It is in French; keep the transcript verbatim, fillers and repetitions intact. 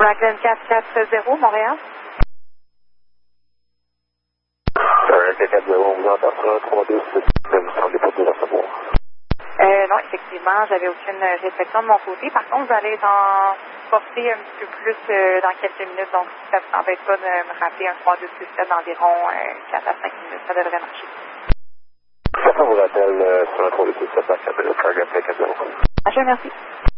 Raglan quatre quatre zéro, Montréal. quatre quatre zéro, on vous entend sur un trois deux six, vous ne semblez pas de recevoir. Euh, non, effectivement, j'avais aucune réception de mon côté. Par contre, vous allez être en portée un petit peu plus euh, dans quelques minutes. Donc, si ça ne vous embête pas de me rappeler un trois deux six sept d'environ euh, quatre à cinq minutes, ça devrait marcher. Ça vous rappelle euh, sur un trois deux six sept, quatre quatre zéro. Je vous remercie.